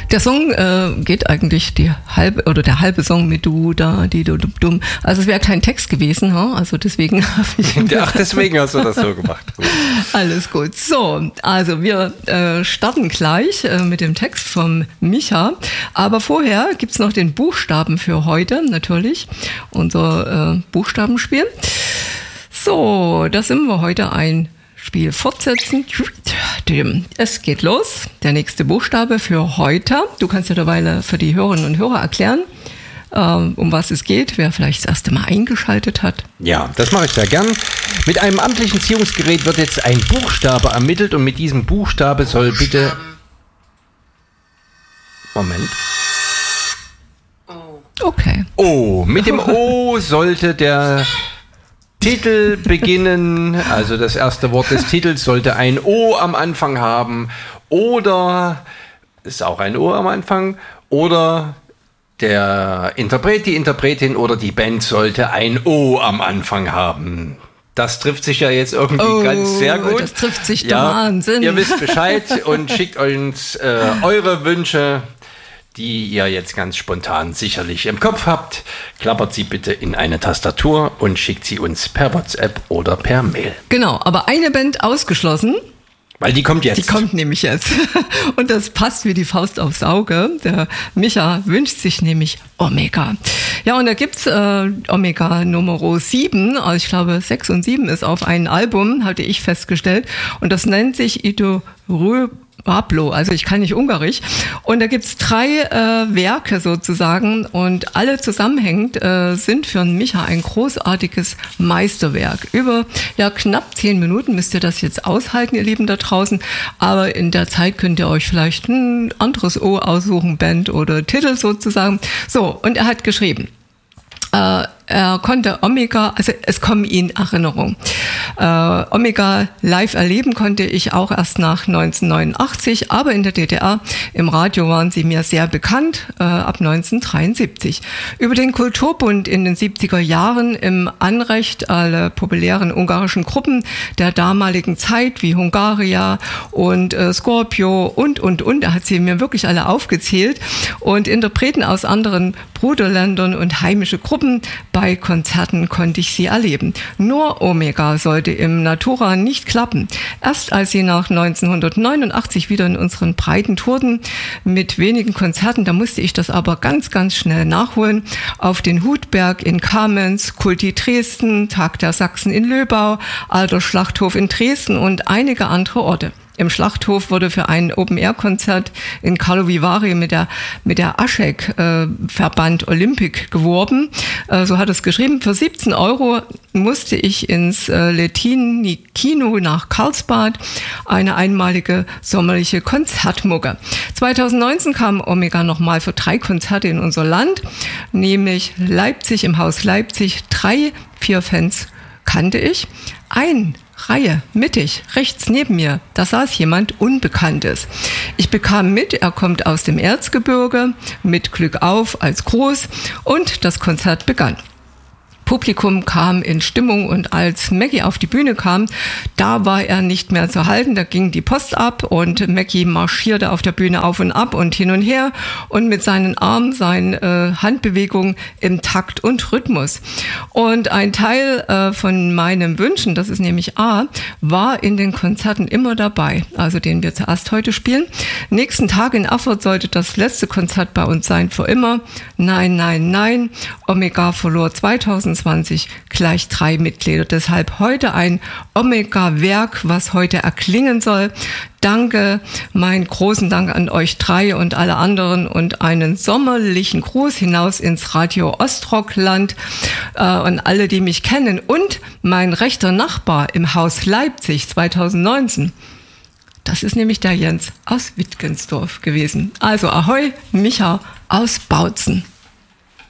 Der Song geht eigentlich der halbe Song mit du, da, die, du, dumm. Also es wäre kein Text gewesen, also deswegen habe ich... deswegen hast du das so gemacht. Gut. Alles gut. So, also wir starten gleich mit dem Text vom Micha. Aber vorher gibt's noch den Buchstaben für heute, natürlich. Unser Buchstabenspiel. So, da sind wir heute ein Spiel fortsetzen. Es geht los. Der nächste Buchstabe für heute. Du kannst ja derweil für die Hörerinnen und Hörer erklären, um was es geht, wer vielleicht das erste Mal eingeschaltet hat. Ja, das mache ich sehr gern. Mit einem amtlichen Ziehungsgerät wird jetzt ein Buchstabe ermittelt und mit diesem Buchstabe soll bitte... Moment. Okay. O. Mit dem O sollte der Titel beginnen, also das erste Wort des Titels sollte ein O am Anfang haben oder, ist auch ein O am Anfang, oder der Interpret, die Interpretin oder die Band sollte ein O am Anfang haben. Das trifft sich ja jetzt irgendwie ganz sehr gut. Das trifft sich der Wahnsinn. Ihr wisst Bescheid und schickt uns eure Wünsche, die ihr jetzt ganz spontan sicherlich im Kopf habt. Klappert sie bitte in eine Tastatur und schickt sie uns per WhatsApp oder per Mail. Genau, aber eine Band ausgeschlossen. Weil die kommt jetzt. Die kommt nämlich jetzt. Und das passt wie die Faust aufs Auge. Der Micha wünscht sich nämlich Omega. Ja, und da gibt's Omega Nummer 7. Also ich glaube 6 und 7 ist auf ein Album, hatte ich festgestellt. Und das nennt sich Ido Pablo, also ich kann nicht Ungarisch. Und da gibt's 3 Werke sozusagen und alle zusammenhängend sind für einen Micha ein großartiges Meisterwerk. Über knapp 10 Minuten müsst ihr das jetzt aushalten, ihr Lieben da draußen. Aber in der Zeit könnt ihr euch vielleicht ein anderes O aussuchen, Band oder Titel sozusagen. So, und er hat geschrieben. Er konnte Omega, also es kommen ihm Erinnerungen. Omega live erleben konnte ich auch erst nach 1989, aber in der DDR im Radio waren sie mir sehr bekannt, ab 1973. Über den Kulturbund in den 70er Jahren im Anrecht alle populären ungarischen Gruppen der damaligen Zeit wie Hungaria und Scorpio und. Er hat sie mir wirklich alle aufgezählt und Interpreten aus anderen Bruderländern und heimische Gruppen. Bei Konzerten konnte ich sie erleben. Nur Omega sollte im Natura nicht klappen. Erst als sie nach 1989 wieder in unseren Breiten tourten, mit wenigen Konzerten, da musste ich das aber ganz, ganz schnell nachholen, auf den Hutberg in Kamenz, Kulti Dresden, Tag der Sachsen in Löbau, Alter Schlachthof in Dresden und einige andere Orte. Im Schlachthof wurde für ein Open-Air-Konzert in Karlovy Vary mit der Aschek Verband Olympic geworben. So hat es geschrieben. Für 17 € musste ich ins Letini Kino nach Karlsbad, eine einmalige sommerliche Konzertmucke. 2019 kam Omega nochmal für 3 Konzerte in unser Land, nämlich Leipzig im Haus Leipzig. 3, 4 Fans kannte ich. Reihe mittig, rechts neben mir, da saß jemand Unbekanntes. Ich bekam mit, er kommt aus dem Erzgebirge, mit Glück auf als Gruß und das Konzert begann. Publikum kam in Stimmung und als Maggie auf die Bühne kam, da war er nicht mehr zu halten, da ging die Post ab und Maggie marschierte auf der Bühne auf und ab und hin und her und mit seinen Armen, seinen Handbewegungen im Takt und Rhythmus. Und ein Teil von meinen Wünschen, das ist nämlich A, war in den Konzerten immer dabei, also den wir zuerst heute spielen. Nächsten Tag in Erfurt sollte das letzte Konzert bei uns sein, für immer. Nein. Omega verlor 2020 gleich 3 Mitglieder. Deshalb heute ein Omega-Werk, was heute erklingen soll. Danke, meinen großen Dank an euch 3 und alle anderen und einen sommerlichen Gruß hinaus ins Radio Ostrockland und alle, die mich kennen. Und mein rechter Nachbar im Haus Leipzig 2019. Das ist nämlich der Jens aus Wittgensdorf gewesen. Also Ahoi, Micha aus Bautzen.